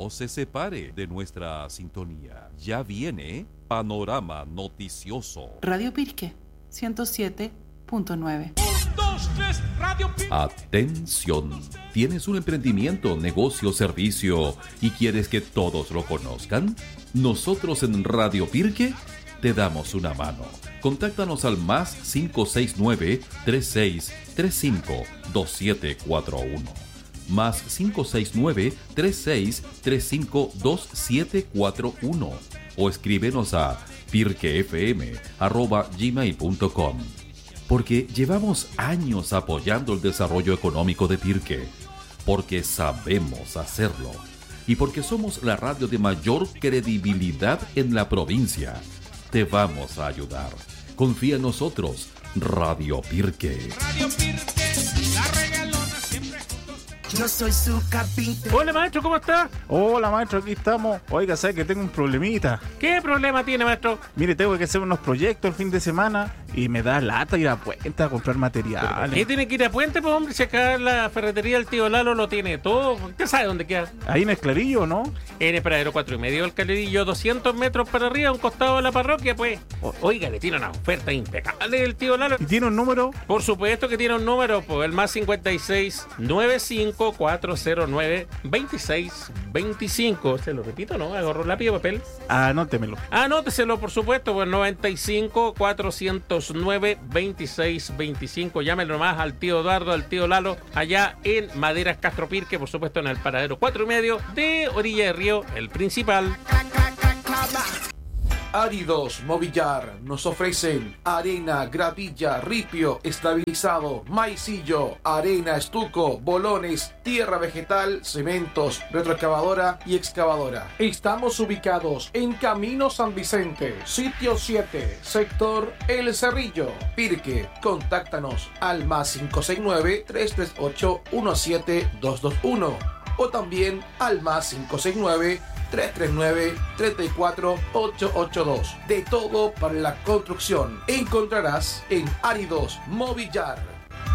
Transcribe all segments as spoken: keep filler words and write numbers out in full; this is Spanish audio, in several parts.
No se separe de nuestra sintonía. Ya viene Panorama Noticioso. Radio Pirque, ciento siete punto nueve. Atención. ¿Tienes un emprendimiento, negocio, servicio y quieres que todos lo conozcan? Nosotros en Radio Pirque te damos una mano. Contáctanos al más cinco seis nueve, tres seis tres cinco, dos siete cuatro uno. Más cinco seis nueve, tres seis tres cinco, dos siete cuatro uno. O escríbenos a pirquefm arroba gmail punto com. Porque llevamos años apoyando el desarrollo económico de Pirque. Porque sabemos hacerlo. Y porque somos la radio de mayor credibilidad en la provincia. Te vamos a ayudar. Confía en nosotros. Radio Pirque. Radio Pirque, la regalona siempre juntos. Yo soy su capitán. Hola, maestro, ¿cómo está? Hola, maestro, aquí estamos. Oiga, ¿sabe que tengo un problemita? ¿Qué problema tiene, maestro? Mire, tengo que hacer unos proyectos el fin de semana y me da lata ir a Puente a comprar materiales. ¿Qué tiene que ir a Puente, pues, hombre? Si acá la ferretería del tío Lalo lo tiene todo. ¿Usted sabe dónde queda? Ahí en el Clarillo, ¿no? En el paradero cuatro y medio del Clarillo, doscientos metros para arriba, a un costado de la parroquia, pues. O, oiga, le tiene una oferta impecable el tío Lalo. ¿Y tiene un número? Por supuesto que tiene un número, pues, el más cincuenta y seis, noventa y cinco, cuatrocientos nueve, veintiséis veinticinco. ¿Se lo repito, no? Agarro lápiz y papel. Anótemelo. Anóteselo, por supuesto, pues noventa y cinco, cuatrocientos nueve, veintiséis veinticinco. Llámenlo nomás al tío Eduardo, al tío Lalo, allá en Maderas Castro Pirque, por supuesto en el paradero cuatro y medio de Orilla de Río, el principal. Áridos Movillar nos ofrecen arena, gravilla, ripio, estabilizado, maicillo, arena, estuco, bolones, tierra vegetal, cementos, retroexcavadora y excavadora. Estamos ubicados en Camino San Vicente, sitio siete, sector El Cerrillo, Pirque. Contáctanos al más cinco seis nueve, tres tres ocho, uno siete dos dos uno o también al más cinco seis nueve, tres tres nueve, tres cuatro, ocho ocho dos. De todo para la construcción encontrarás en Áridos Movillar.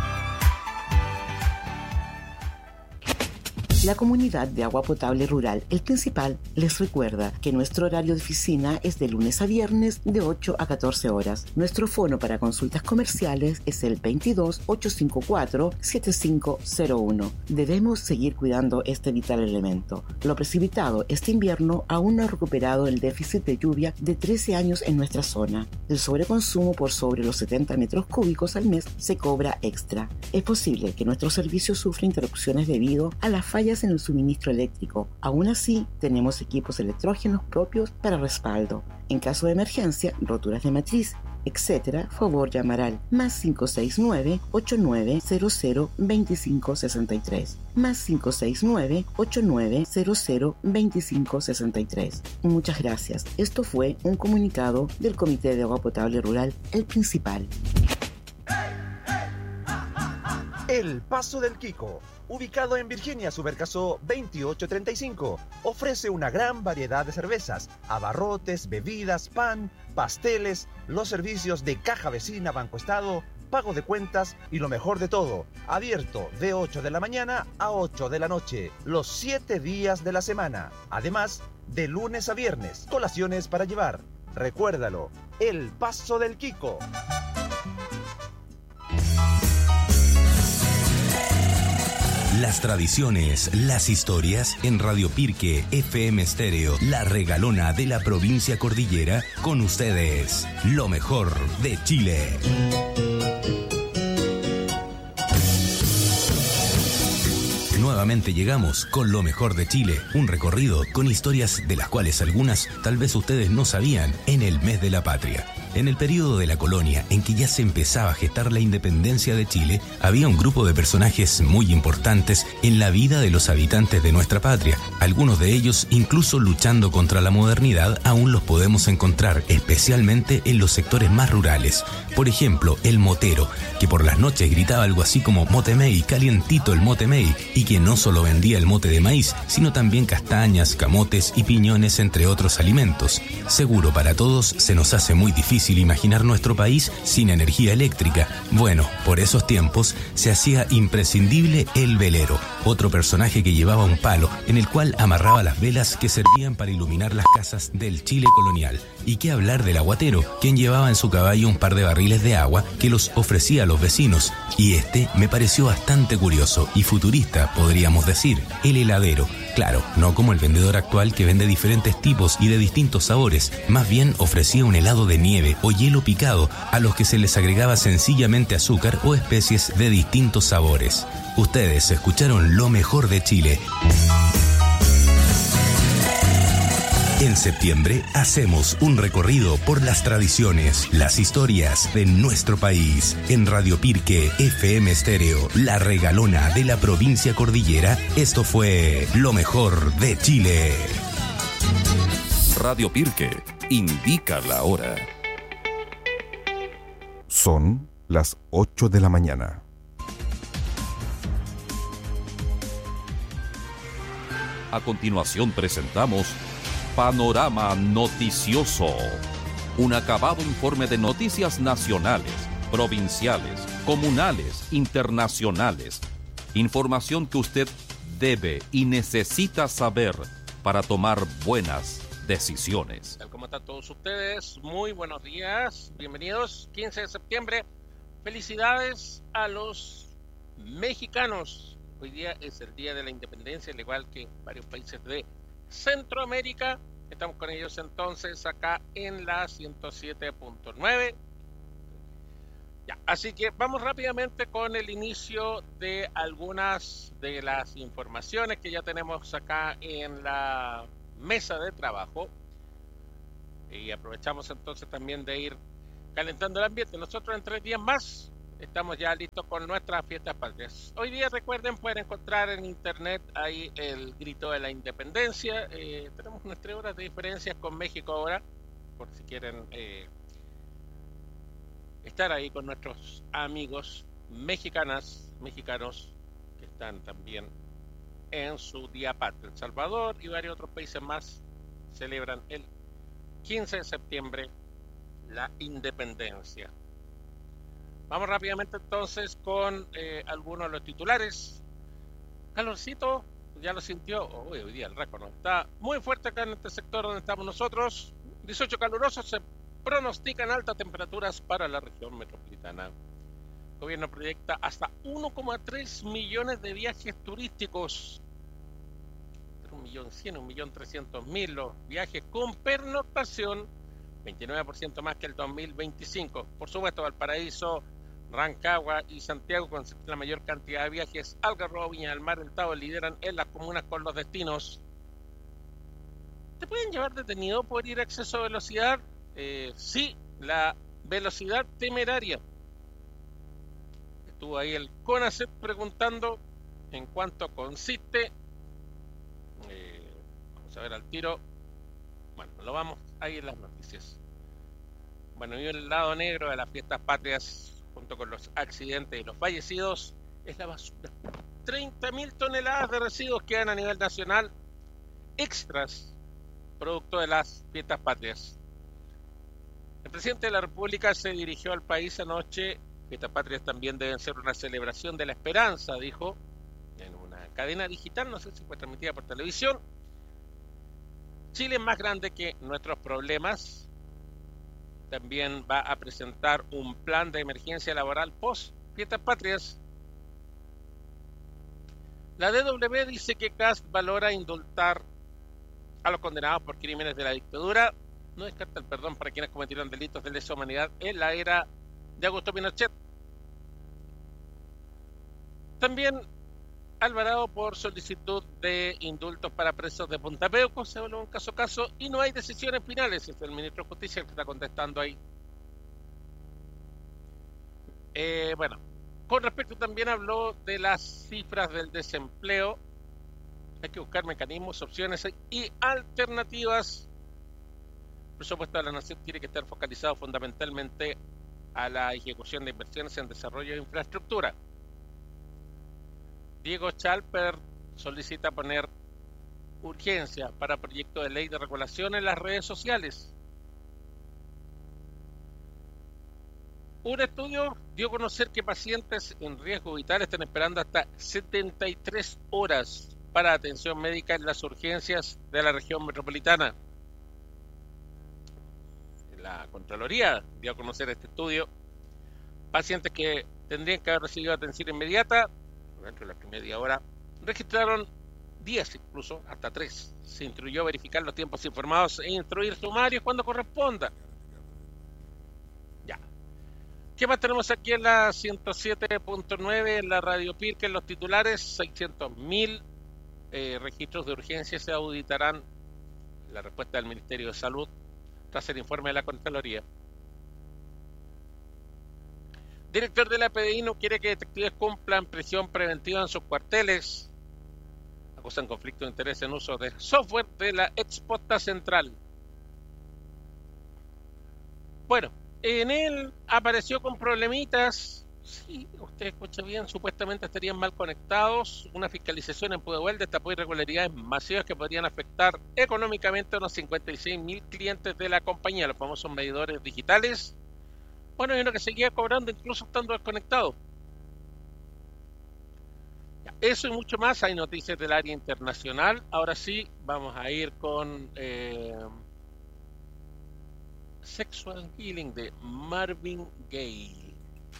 La Comunidad de Agua Potable Rural El Principal les recuerda que nuestro horario de oficina es de lunes a viernes de ocho a catorce horas. Nuestro fono para consultas comerciales es el veintidós, ochocientos cincuenta y cuatro, setenta y cinco cero uno. Debemos seguir cuidando este vital elemento. Lo precipitado este invierno aún no ha recuperado el déficit de lluvia de trece años en nuestra zona. El sobreconsumo por sobre los setenta metros cúbicos al mes se cobra extra. Es posible que nuestro servicio sufra interrupciones debido a las fallas en el suministro eléctrico. Aún así, tenemos equipos electrógenos propios para respaldo. En caso de emergencia, roturas de matriz, etcétera, favor llamar al más cinco seis nueve, ocho nueve cero cero, dos cinco seis tres. Más cinco seis nueve, ocho nueve cero cero, dos cinco seis tres. Muchas gracias. Esto fue un comunicado del Comité de Agua Potable Rural El Principal. El Paso del Quico, ubicado en Virginia Subercaso veintiocho treinta y cinco, ofrece una gran variedad de cervezas, abarrotes, bebidas, pan, pasteles, los servicios de caja vecina, Banco Estado, pago de cuentas y lo mejor de todo, abierto de ocho de la mañana a ocho de la noche, los siete días de la semana. Además, de lunes a viernes, colaciones para llevar. Recuérdalo, El Paso del Quico. Las tradiciones, las historias en Radio Pirque F M Estéreo, la regalona de la provincia cordillera, con ustedes, lo mejor de Chile. Nuevamente llegamos con lo mejor de Chile, un recorrido con historias de las cuales algunas tal vez ustedes no sabían en el mes de la patria. En el periodo de la colonia, en que ya se empezaba a gestar la independencia de Chile, había un grupo de personajes muy importantes en la vida de los habitantes de nuestra patria. Algunos de ellos, incluso luchando contra la modernidad, aún los podemos encontrar, especialmente en los sectores más rurales. Por ejemplo, el motero, que por las noches gritaba algo así como "Motemey, calientito el motemey", y que no solo vendía el mote de maíz, sino también castañas, camotes y piñones, entre otros alimentos. Seguro para todos se nos hace muy difícil difícil imaginar nuestro país sin energía eléctrica. Bueno, por esos tiempos se hacía imprescindible el velero, otro personaje que llevaba un palo en el cual amarraba las velas que servían para iluminar las casas del Chile colonial. Y qué hablar del aguatero, quien llevaba en su caballo un par de barriles de agua que los ofrecía a los vecinos. Y este me pareció bastante curioso y futurista, podríamos decir, el heladero. Claro, no como el vendedor actual que vende diferentes tipos y de distintos sabores. Más bien ofrecía un helado de nieve o hielo picado a los que se les agregaba sencillamente azúcar o especies de distintos sabores. Ustedes escucharon lo mejor de Chile. En septiembre hacemos un recorrido por las tradiciones, las historias de nuestro país. En Radio Pirque F M Estéreo, la regalona de la provincia cordillera, esto fue lo mejor de Chile. Radio Pirque indica la hora. Son las ocho de la mañana. A continuación presentamos Panorama Noticioso, un acabado informe de noticias nacionales, provinciales, comunales, internacionales. Información que usted debe y necesita saber para tomar buenas decisiones. ¿Cómo están todos ustedes? Muy buenos días, bienvenidos. quince de septiembre, felicidades a los mexicanos. Hoy día es el Día de la Independencia, al igual que varios países de Centroamérica. Estamos con ellos entonces acá en la ciento siete punto nueve. Ya, así que vamos rápidamente con el inicio de algunas de las informaciones que ya tenemos acá en la mesa de trabajo. Y aprovechamos entonces también de ir calentando el ambiente. Nosotros en tres días más estamos ya listos con nuestras fiestas patrias. Hoy día, recuerden, pueden encontrar en internet ahí el grito de la independencia. Eh, tenemos unas tres horas de diferencias con México ahora, por si quieren eh, estar ahí con nuestros amigos mexicanas, mexicanos que están también en su día patrio. El Salvador y varios otros países más celebran el quince de septiembre la independencia. Vamos rápidamente entonces con eh, algunos de los titulares. Calorcito, ya lo sintió. Oh, hoy día el récord, ¿no? Está muy fuerte acá en este sector donde estamos nosotros. dieciocho calurosos, se pronostican altas temperaturas para la región metropolitana. El gobierno proyecta hasta uno coma tres millones de viajes turísticos. un millón cien, un millón trescientos mil los viajes con pernoctación, veintinueve por ciento más que el dos mil veinticinco. Por supuesto, Valparaíso, Rancagua y Santiago concentran la mayor cantidad de viajes. Algarrobo, Viña del Mar, El Tao lideran en las comunas con los destinos. ¿Te pueden llevar detenido por ir a exceso de velocidad? Eh, sí, la velocidad temeraria. Estuvo ahí el CONACET preguntando en cuánto consiste. Eh, vamos a ver al tiro. Bueno, lo vamos ahí en las noticias. Bueno, y el lado negro de las fiestas patrias, junto con los accidentes y los fallecidos, es la basura. treinta mil toneladas de residuos quedan a nivel nacional extras, producto de las fiestas patrias. El presidente de la República se dirigió al país anoche. Fiestas patrias también deben ser una celebración de la esperanza, dijo, en una cadena digital, no sé si fue transmitida por televisión. Chile es más grande que nuestros problemas. También va a presentar un plan de emergencia laboral post fiestas patrias. La D W dice que C A S valora indultar a los condenados por crímenes de la dictadura. No descarta el perdón para quienes cometieron delitos de lesa humanidad en la era de Augusto Pinochet. También Alvarado por solicitud de indultos para presos de Punta Peuco, se evalúa un caso a caso y no hay decisiones finales. Es el ministro de Justicia el que está contestando ahí. Eh, bueno, con respecto también habló de las cifras del desempleo. Hay que buscar mecanismos, opciones y alternativas. El presupuesto de la Nación tiene que estar focalizado fundamentalmente a la ejecución de inversiones en desarrollo de infraestructura. Diego Chalper solicita poner urgencia para proyecto de ley de regulación en las redes sociales. Un estudio dio a conocer que pacientes en riesgo vital están esperando hasta setenta y tres horas para atención médica en las urgencias de la región metropolitana. La Contraloría dio a conocer este estudio. Pacientes que tendrían que haber recibido atención inmediata, dentro de la media hora, registraron días incluso, hasta tres. Se instruyó verificar los tiempos informados e instruir sumarios cuando corresponda. Ya. ¿Qué más tenemos aquí en la ciento siete punto nueve, en la Radio Pirque, en los titulares? seiscientos mil eh, registros de urgencia se auditarán. La respuesta del Ministerio de Salud tras el informe de la Contraloría. Director de la P D I no quiere que detectives cumplan prisión preventiva en sus cuarteles. Acusan conflicto de interés en uso de software de la Exposta Central. Bueno, en él apareció con problemitas. Sí, usted escucha bien, supuestamente estarían mal conectados. Una fiscalización en Pudahuel destapó irregularidades masivas que podrían afectar económicamente a unos cincuenta y seis mil clientes de la compañía, los famosos medidores digitales. Bueno, hay uno que seguía cobrando incluso estando desconectado. Eso y mucho más. Hay noticias del área internacional. Ahora sí, vamos a ir con eh, Sexual Healing de Marvin Gaye.